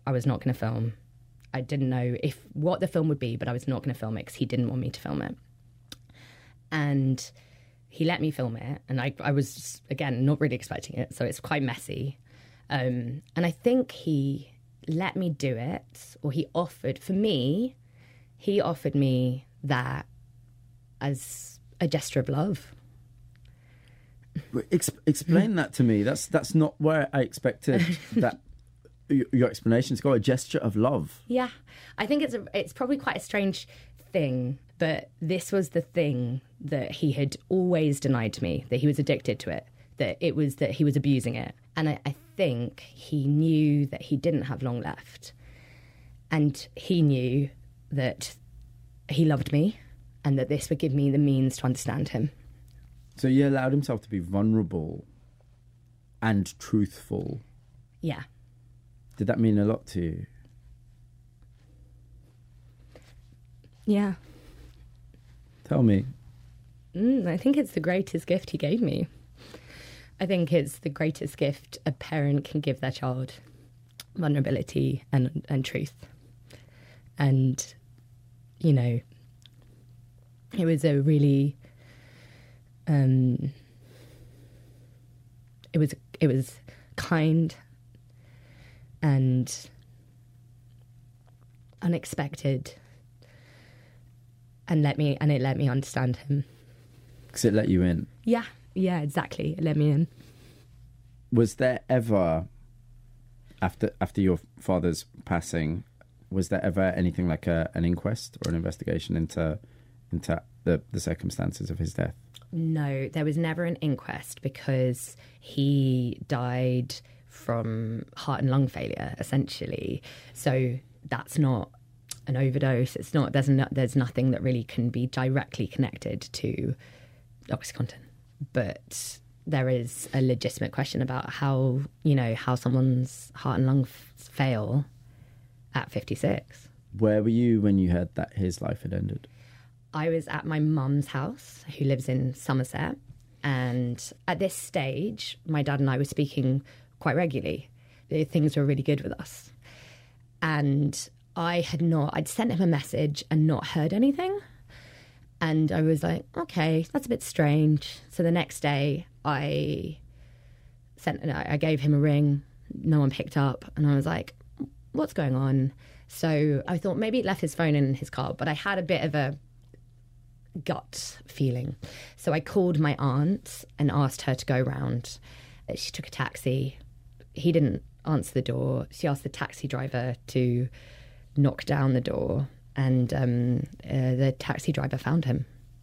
I was not going to film. I didn't know what the film would be, but I was not going to film it because he didn't want me to film it. And he let me film it, and I was, again, not really expecting it, so it's quite messy. And I think he let me do it, or he offered me that as a gesture of love. Explain that to me. That's not where I expected that your explanation to go. A gesture of love. Yeah, I think it's probably quite a strange thing, but this was the thing that he had always denied to me, that he was addicted to it, that he was abusing it. And I think he knew that he didn't have long left. And he knew that he loved me and that this would give me the means to understand him. So he allowed himself to be vulnerable and truthful. Yeah. Did that mean a lot to you? Yeah. Tell me. I think it's the greatest gift he gave me. I think it's the greatest gift a parent can give their child. Vulnerability and truth. And, you know, it was a really... it was kind and unexpected, and it let me understand him. Because it let you in. Yeah, exactly. It let me in. Was there ever, after your father's passing, was there ever anything like an inquest or an investigation into the circumstances of his death? No, there was never an inquest because he died from heart and lung failure, essentially. So that's not an overdose. It's not. There's nothing that really can be directly connected to OxyContin. But there is a legitimate question about how someone's heart and lungs fail at 56. Where were you when you heard that his life had ended? I was at my mum's house, who lives in Somerset. And at this stage, my dad and I were speaking quite regularly. Things were really good with us. And I'd sent him a message and not heard anything. And I was like, okay, that's a bit strange. So the next day I gave him a ring. No one picked up. And I was like, what's going on? So I thought maybe he left his phone in his car, but I had a bit of a gut feeling. So I called my aunt and asked her to go round. She took a taxi. He didn't answer the door. She asked the taxi driver to knock down the door, and the taxi driver found him.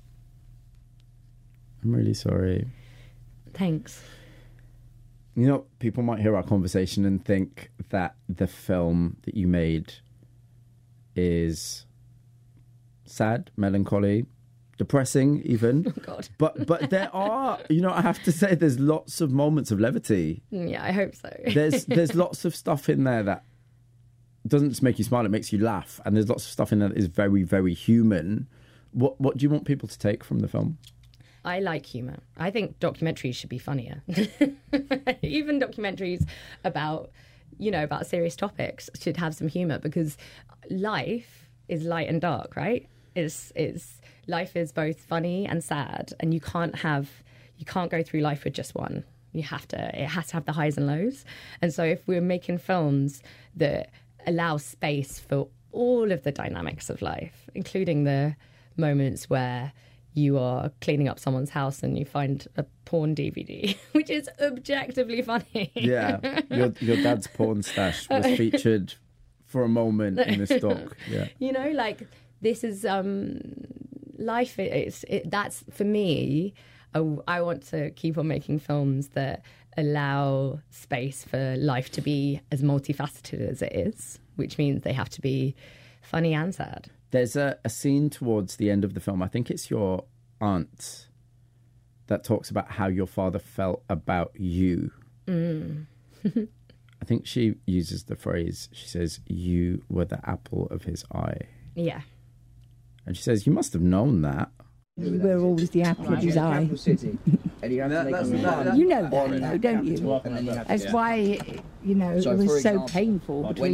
I'm really sorry. Thanks. You know, people might hear our conversation and think that the film that you made is sad, melancholy, depressing even. Oh, God. But there are, I have to say, there's lots of moments of levity. Yeah, I hope so. There's lots of stuff in there that doesn't just make you smile, it makes you laugh. And there's lots of stuff in there that is very, very human. What do you want people to take from the film? I like humour. I think documentaries should be funnier. Even documentaries about serious topics should have some humour, because life is light and dark, right? Life is both funny and sad, and you can't go through life with just one. It has to have the highs and lows. And so if we're making films that allow space for all of the dynamics of life, including the moments where you are cleaning up someone's house and you find a porn DVD, which is objectively funny. Yeah, your dad's porn stash was featured for a moment in this doc. Yeah, this is life. That's for me. I want to keep on making films that allow space for life to be as multifaceted as it is, which means they have to be funny and sad. There's a scene towards the end of the film, I think it's your aunt, that talks about how your father felt about you. I think she uses the phrase, she says, you were the apple of his eye. Yeah. And she says, you must have known that. You were always the apple of his eye. You know that, though, don't you? That's why, it was so painful between